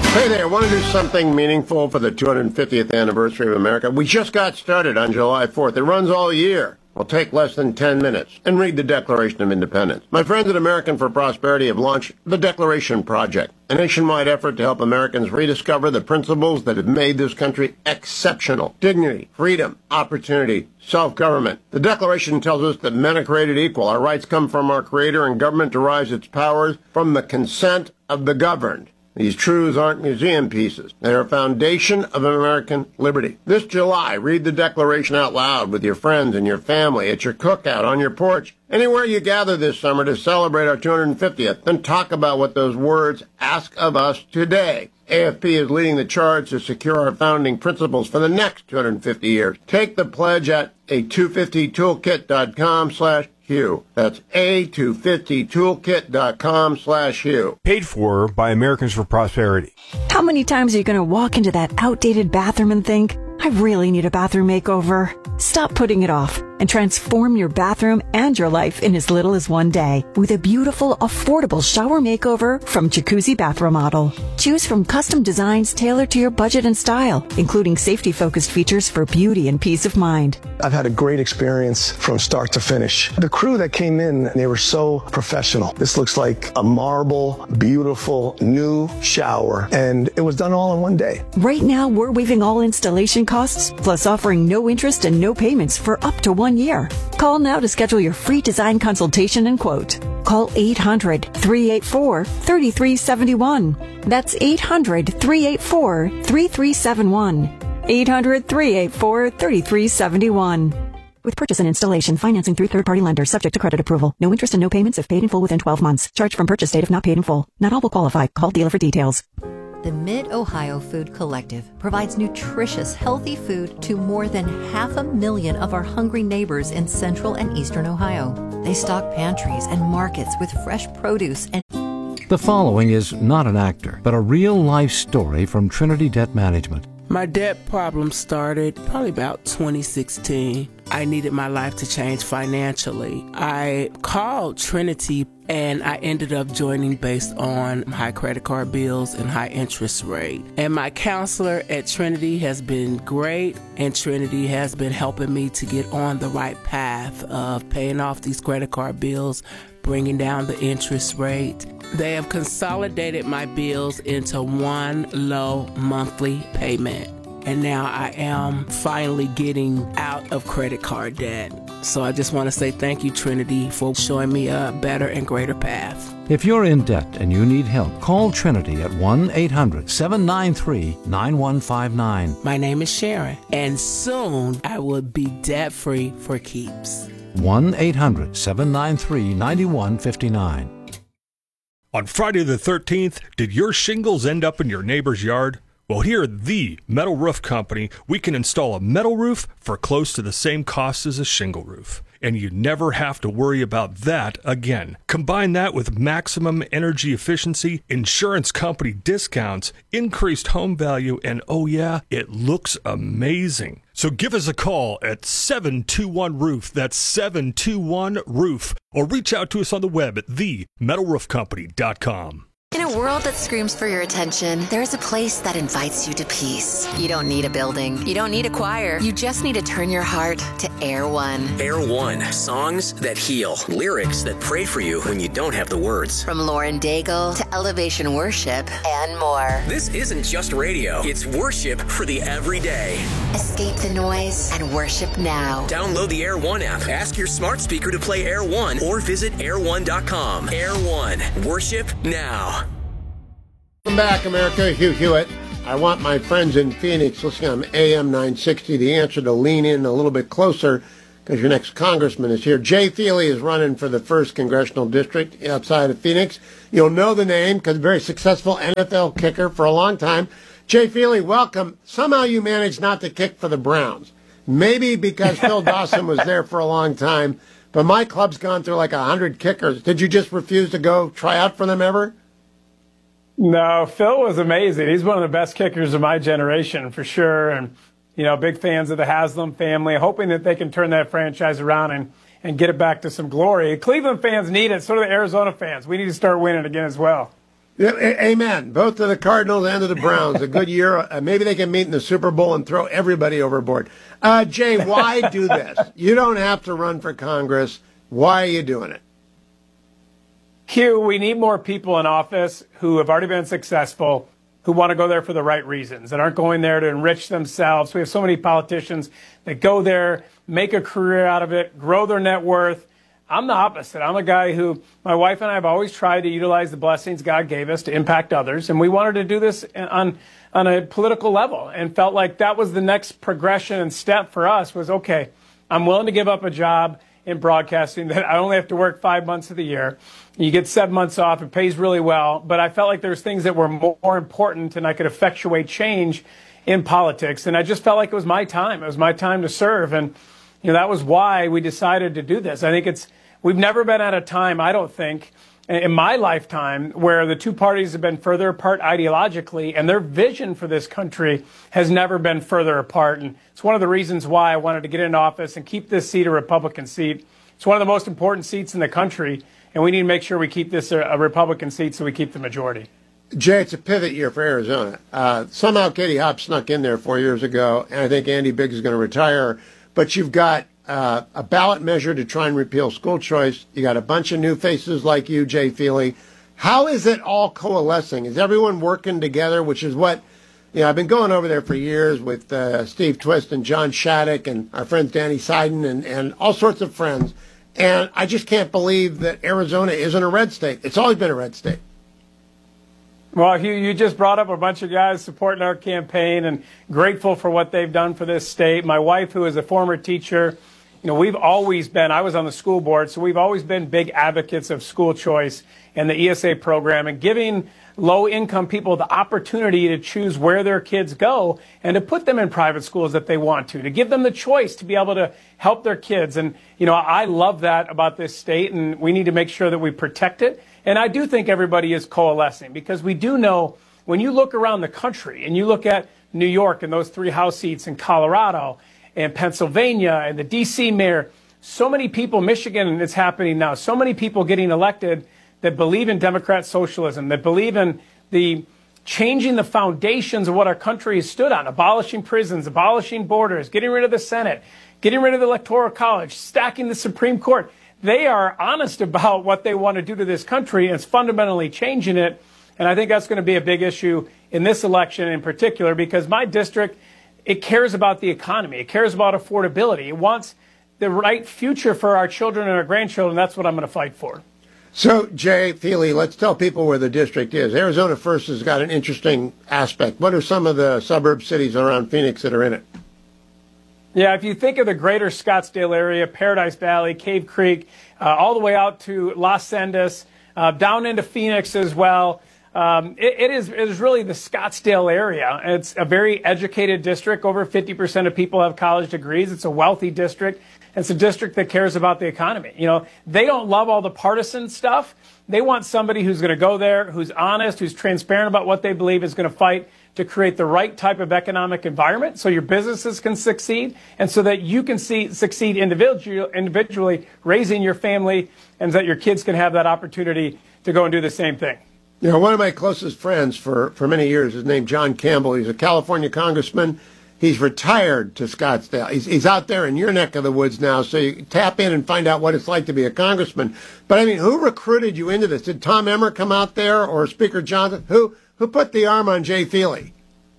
Hey there, want to do something meaningful for the 250th anniversary of America? We just got started on July 4th. It runs all year. Will take less than 10 minutes. And read the Declaration of Independence. My friends at American for Prosperity have launched the Declaration Project, a nationwide effort to help Americans rediscover the principles that have made this country exceptional. Dignity, freedom, opportunity, self-government. The Declaration tells us that men are created equal. Our rights come from our Creator, and government derives its powers from the consent of the governed. These truths aren't museum pieces. They are a foundation of American liberty. This July, read the Declaration out loud with your friends and your family, at your cookout, on your porch, anywhere you gather this summer to celebrate our 250th. Then talk about what those words ask of us today. AFP is leading the charge to secure our founding principles for the next 250 years. Take the pledge at a250toolkit.com/Hugh. That's a250toolkit.com/Hugh. Paid for by Americans for Prosperity. How many times are you going to walk into that outdated bathroom and think, I really need a bathroom makeover? Stop putting it off and transform your bathroom and your life in as little as one day with a beautiful, affordable shower makeover from Jacuzzi Bath Remodel. Choose from custom designs tailored to your budget and style, including safety-focused features for beauty and peace of mind. I've had a great experience from start to finish. The crew that came in, they were so professional. This looks like a marble, beautiful, new shower, and it was done all in one day. Right now, we're waiving all installation costs, plus offering no interest and no payments for up to 1 year. Call now to schedule your free design consultation and quote. Call 800-384-3371. That's 800-384-3371. 800-384-3371. With purchase and installation, financing through third-party lenders, subject to credit approval. No interest and no payments if paid in full within 12 months. Charge from purchase date if not paid in full. Not all will qualify. Call dealer for details. The Mid-Ohio Food Collective provides nutritious, healthy food to more than 500,000 of our hungry neighbors in central and eastern Ohio. They stock pantries and markets with fresh produce and... The following is not an actor, but a real-life story from Trinity Debt Management. My debt problem started probably about 2016. I needed my life to change financially. I called Trinity and I ended up joining based on high credit card bills and high interest rate. And my counselor at Trinity has been great, and Trinity has been helping me to get on the right path of paying off these credit card bills, bringing down the interest rate. They have consolidated my bills into one low monthly payment. And now I am finally getting out of credit card debt. So I just want to say thank you, Trinity, for showing me a better and greater path. If you're in debt and you need help, call Trinity at 1-800-793-9159. My name is Sharon, and soon I will be debt-free for keeps. 1-800-793-9159. On Friday the 13th, did your shingles end up in your neighbor's yard? Well, here at the Metal Roof Company, we can install a metal roof for close to the same cost as a shingle roof. And you never have to worry about that again. Combine that with maximum energy efficiency, insurance company discounts, increased home value, and oh yeah, it looks amazing. So give us a call at 721-ROOF. That's 721-ROOF. Or reach out to us on the web at themetalroofcompany.com. In a world that screams for your attention, there's a place that invites you to peace. You don't need a building. You don't need a choir. You just need to turn your heart to Air One. Air One. Songs that heal. Lyrics that pray for you when you don't have the words. From Lauren Daigle to Elevation Worship and more. This isn't just radio. It's worship for the everyday. Escape the noise and worship now. Download the Air One app. Ask your smart speaker to play Air One or visit air1.com. Air One. Worship now. Welcome back, America. Hugh Hewitt. I want my friends in Phoenix listening on AM 960, The Answer, to lean in a little bit closer because your next congressman is here. Jay Feely is running for the 1st Congressional District outside of Phoenix. You'll know the name because very successful NFL kicker for a long time. Jay Feely, welcome. Somehow you managed not to kick for the Browns. Maybe because Phil Dawson was there for a long time, but my club's gone through like 100 kickers. Did you just refuse to go try out for them ever? No, Phil was amazing. He's one of the best kickers of my generation, for sure. And, you know, big fans of the Haslam family, hoping that they can turn that franchise around and get it back to some glory. Cleveland fans need it, so do the Arizona fans. We need to start winning again as well. Yeah, amen. Both to the Cardinals and to the Browns. A good year. Maybe they can meet in the Super Bowl and throw everybody overboard. Jay, why do this? You don't have to run for Congress. Why are you doing it? Q, we need more people in office who have already been successful, who want to go there for the right reasons, that aren't going there to enrich themselves. We have so many politicians that go there, make a career out of it, grow their net worth. I'm the opposite. I'm a guy who, my wife and I have always tried to utilize the blessings God gave us to impact others. And we wanted to do this on a political level and felt like that was the next progression and step for us was, okay, I'm willing to give up a job in broadcasting that I only have to work 5 months of the year. You get 7 months off. It pays really well. But I felt like there's things that were more important and I could effectuate change in politics. And I just felt like it was my time. It was my time to serve. And, that was why we decided to do this. I think we've never been at a time, I don't think, in my lifetime where the two parties have been further apart ideologically and their vision for this country has never been further apart. And it's one of the reasons why I wanted to get into office and keep this seat a Republican seat. It's one of the most important seats in the country, and we need to make sure we keep this a Republican seat so we keep the majority. Jay, it's a pivot year for Arizona. Somehow Katie Hobbs snuck in there 4 years ago, and I think Andy Biggs is going to retire. But you've got a ballot measure to try and repeal school choice. You got a bunch of new faces like you, Jay Feely. How is it all coalescing? Is everyone working together, which is what, I've been going over there for years with Steve Twist and John Shattuck and our friends Danny Seiden and all sorts of friends. And I just can't believe that Arizona isn't a red state. It's always been a red state. Well, Hugh, you just brought up a bunch of guys supporting our campaign and grateful for what they've done for this state. My wife, who is a former teacher, we've always been, I was on the school board, so we've always been big advocates of school choice and the ESA program and giving low-income people the opportunity to choose where their kids go and to put them in private schools if they want to give them the choice to be able to help their kids. And, I love that about this state, and we need to make sure that we protect it. And I do think everybody is coalescing because we do know when you look around the country and you look at New York and those 3 House seats in Colorado and Pennsylvania and the D.C. mayor, so many people, Michigan, and it's happening now, so many people getting elected that believe in Democrat socialism, that believe in the changing the foundations of what our country has stood on, abolishing prisons, abolishing borders, getting rid of the Senate, getting rid of the Electoral College, stacking the Supreme Court. They are honest about what they want to do to this country, and it's fundamentally changing it. And I think that's going to be a big issue in this election in particular because my district, it cares about the economy. It cares about affordability. It wants the right future for our children and our grandchildren. That's what I'm going to fight for. So, Jay Feely, let's tell people where the district is. Arizona First has got an interesting aspect. What are some of the suburb cities around Phoenix that are in it? Yeah, if you think of the greater Scottsdale area, Paradise Valley, Cave Creek, all the way out to Los Angeles, down into Phoenix as well, it is really the Scottsdale area. It's a very educated district. Over 50% of people have college degrees. It's a wealthy district. It's a district that cares about the economy. They don't love all the partisan stuff. They want somebody who's going to go there, who's honest, who's transparent about what they believe, is going to fight to create the right type of economic environment so your businesses can succeed and so that you can succeed individually, raising your family, and that your kids can have that opportunity to go and do the same thing. One of my closest friends for many years is named John Campbell. He's a California congressman. He's retired to Scottsdale. He's out there in your neck of the woods now, so you tap in and find out what it's like to be a congressman. But, who recruited you into this? Did Tom Emmer come out there or Speaker Johnson? Who put the arm on Jay Feely?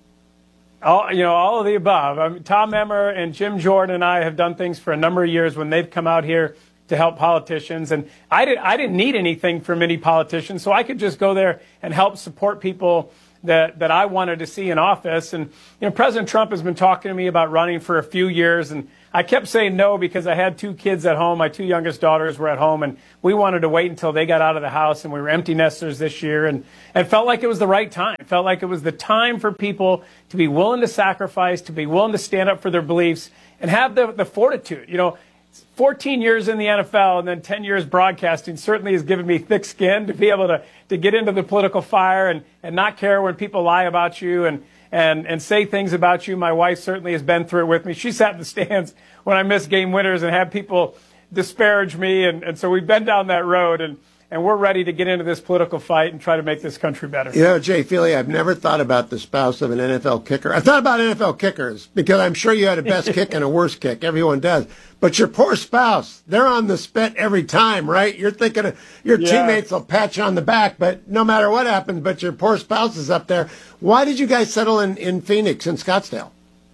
All of the above. Tom Emmer and Jim Jordan and I have done things for a number of years when they've come out here to help politicians. And I didn't need anything from any politicians, so I could just go there and help support people that I wanted to see in office. And, President Trump has been talking to me about running for a few years, and I kept saying no because I had 2 kids at home. My 2 youngest daughters were at home, and we wanted to wait until they got out of the house, and we were empty nesters this year, and felt like it was the right time. Felt like it was the time for people to be willing to sacrifice, to be willing to stand up for their beliefs, and have the fortitude. 14 years in the NFL and then 10 years broadcasting certainly has given me thick skin to be able to get into the political fire and not care when people lie about you and say things about you. My wife certainly has been through it with me. She sat in the stands when I missed game winners and had people disparage me. And so we've been down that road. And and we're ready to get into this political fight and try to make this country better. You know, Jay Feely, I've never thought about the spouse of an NFL kicker. I thought about NFL kickers because I'm sure you had a best kick and a worst kick. Everyone does. But your poor spouse, they're on the spit every time, right? You're thinking of your teammates will pat you on the back, but no matter what happens, but your poor spouse is up there. Why did you guys settle in Phoenix and Scottsdale?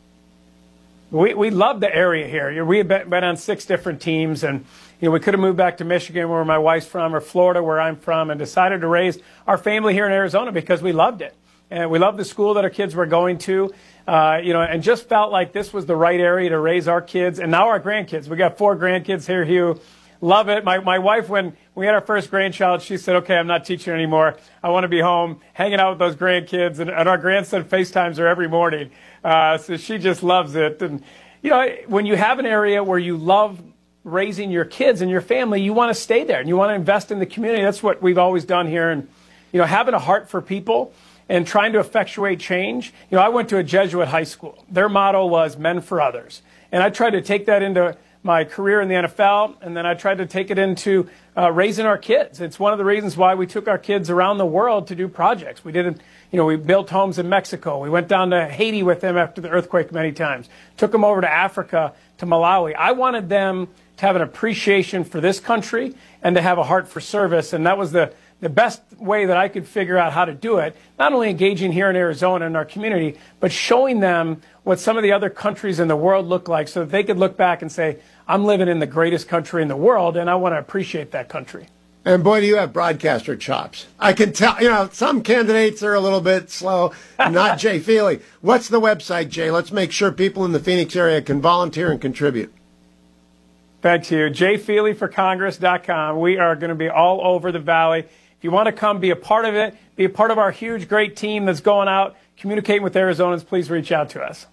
We love the area here. We had been on 6 different teams, and we could have moved back to Michigan, where my wife's from, or Florida, where I'm from, and decided to raise our family here in Arizona because we loved it. And we loved the school that our kids were going to, and just felt like this was the right area to raise our kids and now our grandkids. We got 4 grandkids here, Hugh. Love it. My wife, when we had our first grandchild, she said, okay, I'm not teaching anymore. I want to be home hanging out with those grandkids. And our grandson FaceTimes her every morning. So she just loves it. And, when you have an area where you love raising your kids and your family, you want to stay there and you want to invest in the community. That's what we've always done here. And, having a heart for people and trying to effectuate change. I went to a Jesuit high school. Their motto was men for others. And I tried to take that into my career in the NFL, and then I tried to take it into raising our kids. It's one of the reasons why we took our kids around the world to do projects. We did, we built homes in Mexico. We went down to Haiti with them after the earthquake many times. Took them over to Africa, to Malawi. I wanted them to have an appreciation for this country and to have a heart for service, and that was the best way that I could figure out how to do it, not only engaging here in Arizona in our community, but showing them what some of the other countries in the world look like so that they could look back and say, I'm living in the greatest country in the world, and I want to appreciate that country. And boy, do you have broadcaster chops. I can tell, some candidates are a little bit slow, not Jay Feely. What's the website, Jay? Let's make sure people in the Phoenix area can volunteer and contribute. Thank you. jayfeelyforcongress.com. We are going to be all over the Valley. If you want to come be a part of it, be a part of our huge, great team that's going out, communicating with Arizonans, please reach out to us.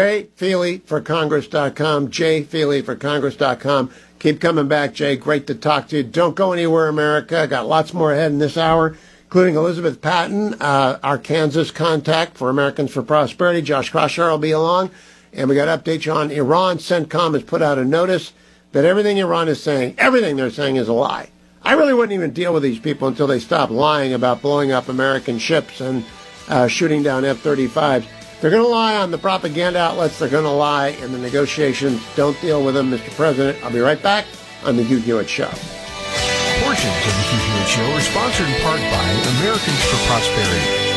jayfeelyforcongress.com, jayfeelyforcongress.com. Keep coming back, Jay. Great to talk to you. Don't go anywhere, America. Got lots more ahead in this hour, including Elizabeth Patton, our Kansas contact for Americans for Prosperity. Josh Kroshar will be along. And we got to update you on Iran. CENTCOM has put out a notice that everything Iran is saying, everything they're saying is a lie. I really wouldn't even deal with these people until they stop lying about blowing up American ships and shooting down F-35s. They're going to lie on the propaganda outlets. They're going to lie in the negotiations. Don't deal with them, Mr. President. I'll be right back on The Hugh Hewitt Show. Portions of The Hugh Hewitt Show are sponsored in part by Americans for Prosperity.